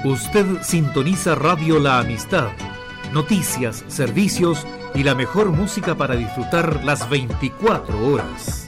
Usted sintoniza Radio La Amistad. Noticias, servicios y la mejor música para disfrutar las 24 horas.